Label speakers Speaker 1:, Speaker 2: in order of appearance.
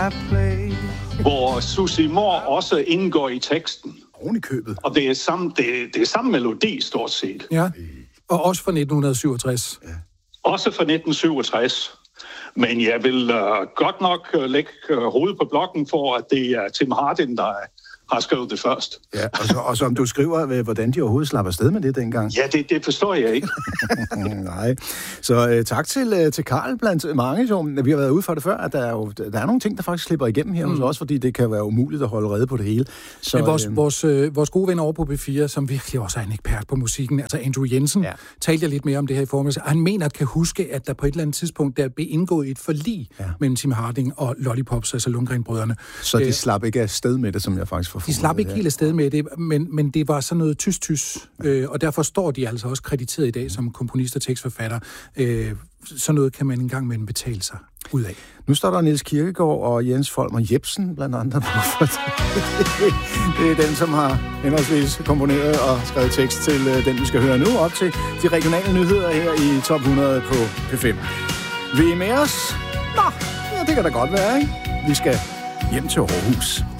Speaker 1: I play.
Speaker 2: Hvor Susie Moore også indgår i teksten.
Speaker 3: Oven i købet.
Speaker 2: Og det er samme melodi, stort set.
Speaker 4: Ja, og også fra 1967.
Speaker 3: Ja.
Speaker 2: Også fra 1967. Men jeg vil godt nok lægge hovedet på blokken for, at det er Tim Hardin, der har skrevet det først.
Speaker 3: Ja, og som du skriver, hvordan de overhovedet slapper afsted med det dengang.
Speaker 2: Ja, det forstår jeg ikke.
Speaker 3: Nej. Så tak til Carl blandt mange. Jo. Vi har været ude for det før, at der er nogle ting, der faktisk slipper igennem her hos os, fordi det kan være umuligt at holde rede på det hele. Så,
Speaker 4: men vores gode ven over på B4, som virkelig også er en ekspert på musikken, altså Andrew Jensen, talte jeg lidt mere om det her i formiddag. Han mener at kan huske, at der på et eller andet tidspunkt der blev indgået et forlig mellem Tim Harding og Lollipops, altså Lundgren-brødrene.
Speaker 3: Så de slap ikke afsted med det, som jeg faktisk
Speaker 4: de slap ikke helt afsted med det, men det var sådan noget tysk, og derfor står de altså også krediteret i dag som komponist og tekstforfatter. Sådan noget kan man engang med betale sig ud af.
Speaker 3: Nu står der Niels Kirkegaard og Jens Folmer Jebsen blandt andre. Det er dem, som har henholdsvis komponeret og skrevet tekst til den, vi skal høre nu, op til de regionale nyheder her i Top 100 på P5. Vil I med os? Nå, ja, det kan da godt være, ikke? Vi skal hjem til Aarhus.